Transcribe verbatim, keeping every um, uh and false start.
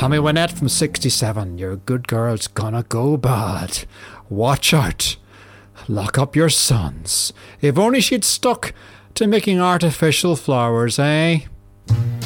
Tommy Wynette from sixty-seven. Your good girl's gonna go bad. Watch out. Lock up your sons. If only she'd stuck to making artificial flowers, eh?